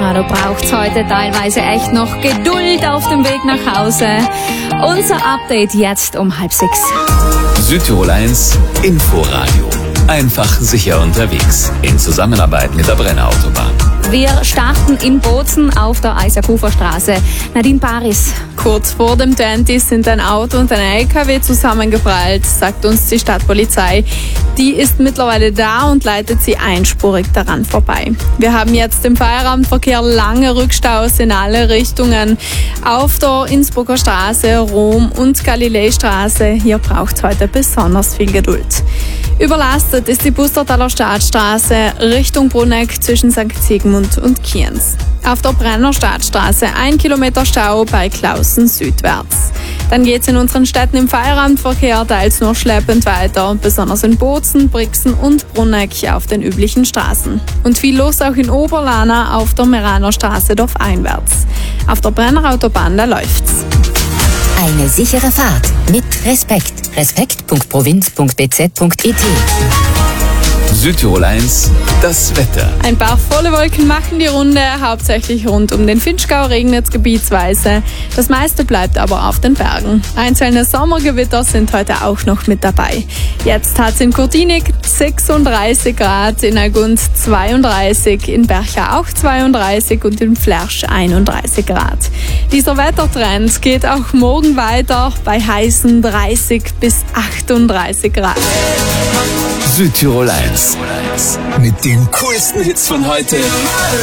da braucht's heute teilweise echt noch Geduld auf dem Weg nach Hause. Unser Update jetzt um 5:30. Südtirol 1 Inforadio. Einfach sicher unterwegs. In Zusammenarbeit mit der Brenner Autobahn. Wir starten in Bozen auf der Eisakuferstraße. Nadine Paris. Kurz vor dem 20 sind ein Auto und ein LKW zusammengeprallt, sagt uns die Stadtpolizei. Die ist mittlerweile da und leitet sie einspurig daran vorbei. Wir haben jetzt im Feierabendverkehr lange Rückstaus in alle Richtungen. Auf der Innsbrucker Straße, Rom- und Galileistraße. Hier braucht es heute besonders viel Geduld. Überlastet ist die Pustertaler Stadtstraße Richtung Bruneck zwischen St. Sigmund und Kienz. Auf der Brenner Stadtstraße 1 Kilometer Stau bei Klausen südwärts. Dann geht's in unseren Städten im Feierabendverkehr teils nur schleppend weiter, besonders in Bozen, Brixen und Bruneck auf den üblichen Straßen. Und viel los auch in Oberlana auf der Meraner Straße dorfeinwärts. Auf der Brenner Autobahn, da läuft's. Eine sichere Fahrt mit Respekt. Respekt.provinz.bz.et. Südtirol 1, das Wetter. Ein paar volle Wolken machen die Runde, hauptsächlich rund um den Finchgau regnet es gebietsweise. Das meiste bleibt aber auf den Bergen. Einzelne Sommergewitter sind heute auch noch mit dabei. Jetzt hat es in Kurtinik 36 Grad, in Algund 32, in Bercha auch 32 und in Flersch 31 Grad. Dieser Wettertrend geht auch morgen weiter bei heißen 30 bis 38 Grad. Südtirol 1. Mit den coolsten Hits von heute.